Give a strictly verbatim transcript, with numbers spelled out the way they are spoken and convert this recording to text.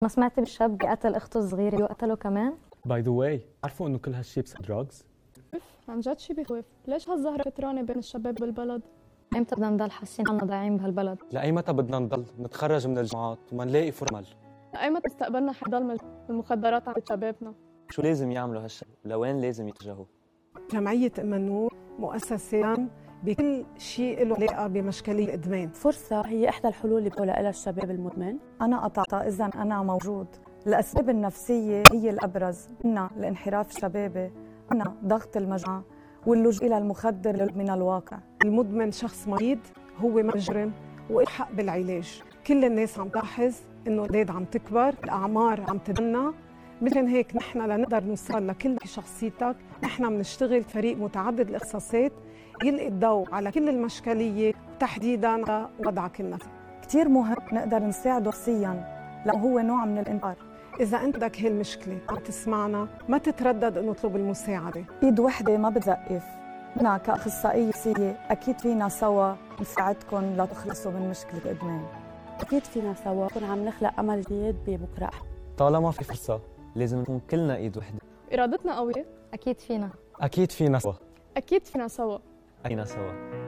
ما سمعتي بالشاب قتل اخته الصغيره وقتله كمان؟ باي ذا واي، عارفوا انه كل هالشي بسبب دراجز؟ عن جد شي بخوف. ليش هالظاهرة كترانة بين الشباب بالبلد؟ امتى بدنا نضل حاسين حالنا ضايعين بهالبلد؟ لأي متى بدنا نضل نتخرج من الجامعات وما نلاقي فرص؟ لأي متى مستقبلنا حيضل من المخدرات عند شبابنا؟ شو لازم يعملوا هالشباب؟ لوين لازم يتجهوا؟ جمعية أم النور مؤسسة بكل شيء له علاقة بمشكلة الإدمان. فرصة هي إحدى الحلول اللي بقولها لها الشباب المدمن. أنا قطعتها إذا أنا موجود. الأسباب النفسية هي الأبرز، منها الانحراف الشبابي، منها ضغط المجموعة واللجوء إلى المخدر من الواقع. المدمن شخص مريض، هو مجرم وإلحق بالعلاج. كل الناس عم تلاحظ إنه الأولاد عم تكبر، الأعمار عم تدنى. مشان هيك نحن لنقدر نوصل لكل شخصيتك، نحن بنشتغل فريق متعدد الاختصاصات يلقي الضوء على كل المشكلية وتحديداً على وضعك النفسي. كتير مهم نقدر نساعده نفسياً لأنه هو نوع من الإنكار. إذا أنت بدك هالمشكلة عم تسمعنا، ما تتردد إنه اطلب المساعدة. إيد وحدة ما بتزقف. أنا كأخصائية نفسية أكيد فينا سوا نساعدكم لتخلصوا من مشكلة الإدمان. أكيد فينا سوا نكون عم نخلق أمل جديد ببكرة. طالما في فرصة لازم نكون كلنا إيد وحدة. إرادتنا قوية. اكيد فينا. أكيد فينا سوا. أكيد فينا سوا. أينا سوا.